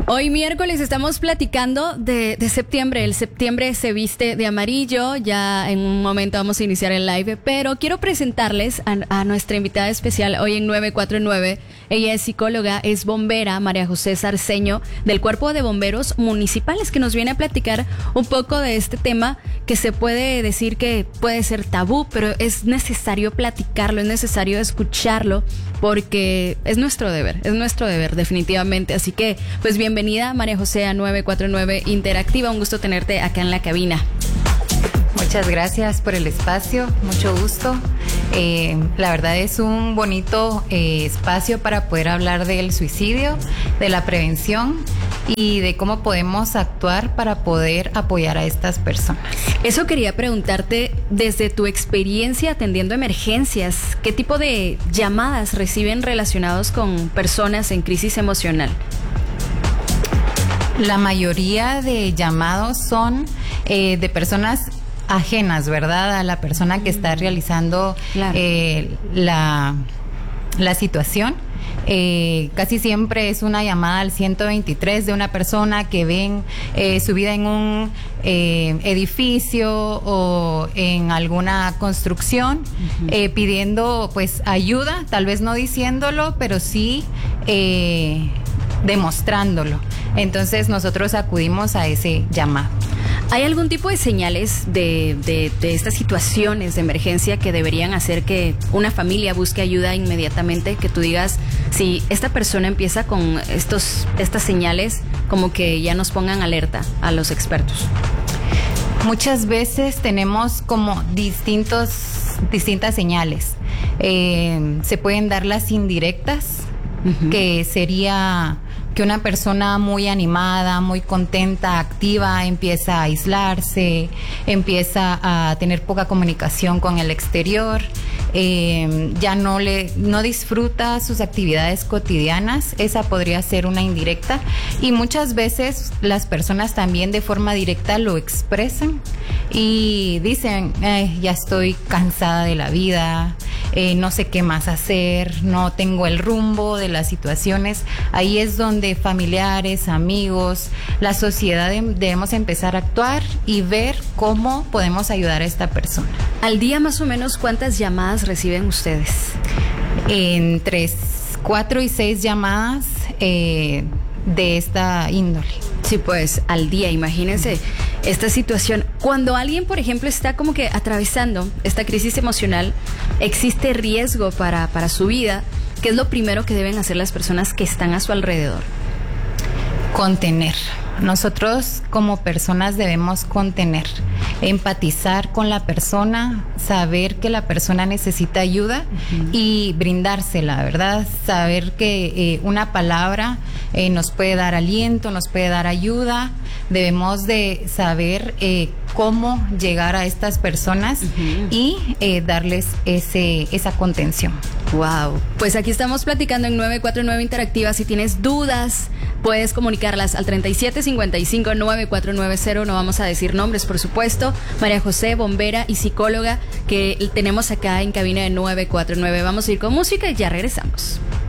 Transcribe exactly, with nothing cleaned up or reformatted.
Hoy miércoles estamos platicando de, de septiembre. El septiembre se viste de amarillo. Ya en un momento vamos a iniciar el live, pero quiero presentarles a, a nuestra invitada especial hoy en nueve cuatro nueve. Ella es psicóloga, es bombera, María José Sarceño, del Cuerpo de Bomberos Municipales, que nos viene a platicar un poco de este tema que se puede decir que puede ser tabú, pero es necesario platicarlo, es necesario escucharlo, porque es nuestro deber, es nuestro deber definitivamente. Así que, pues bienvenida María José a nueve cuatro nueve Interactiva, un gusto tenerte acá en la cabina. Muchas gracias por el espacio, mucho gusto. Eh, la verdad es un bonito eh, espacio para poder hablar del suicidio, de la prevención y de cómo podemos actuar para poder apoyar a estas personas. Eso quería preguntarte, desde tu experiencia atendiendo emergencias, ¿qué tipo de llamadas reciben relacionados con personas en crisis emocional? La mayoría de llamados son eh, de personas ajenas, ¿verdad?, a la persona que está realizando claro. eh, la, la situación. Eh, casi siempre es una llamada al ciento veintitrés de una persona que ven eh, su vida en un eh, edificio o en alguna construcción, uh-huh. eh, pidiendo pues ayuda, tal vez no diciéndolo, pero sí eh, demostrándolo. Entonces nosotros acudimos a ese llamado. ¿Hay algún tipo de señales de, de, de estas situaciones de emergencia que deberían hacer que una familia busque ayuda inmediatamente? Que tú digas, si esta persona empieza con estos, estas señales, como que ya nos pongan alerta a los expertos. Muchas veces tenemos como distintos, distintas señales. Eh, se pueden dar las indirectas, uh-huh. que sería que una persona muy animada, muy contenta, activa, empieza a aislarse, empieza a tener poca comunicación con el exterior, eh, ya no le no disfruta sus actividades cotidianas. Esa podría ser una indirecta, y muchas veces las personas también de forma directa lo expresan y dicen, eh, ya estoy cansada de la vida, eh, no sé qué más hacer, no tengo el rumbo de las situaciones. Ahí es donde de familiares, amigos, la sociedad debemos empezar a actuar y ver cómo podemos ayudar a esta persona. Al día, más o menos, ¿cuántas llamadas reciben ustedes? Entre cuatro y seis llamadas eh, de esta índole. Sí, pues al día, imagínense esta situación. Cuando alguien, por ejemplo, está como que atravesando esta crisis emocional, existe riesgo para, para su vida. ¿Qué es lo primero que deben hacer las personas que están a su alrededor? Contener. Nosotros como personas debemos contener, empatizar con la persona, saber que la persona necesita ayuda, uh-huh. y brindársela, ¿verdad? Saber que eh, una palabra eh, nos puede dar aliento, nos puede dar ayuda. Debemos de saber eh, cómo llegar a estas personas, uh-huh. y eh, darles ese, esa contención. Wow. Pues aquí estamos platicando en nueve cuatro nueve Interactiva. Si tienes dudas, puedes comunicarlas al treinta y siete cincuenta y cinco nueve cuatro nueve cero. No vamos a decir nombres, por supuesto. María José, bombera y psicóloga, que tenemos acá en cabina de nueve cuatro nueve. Vamos a ir con música y ya regresamos.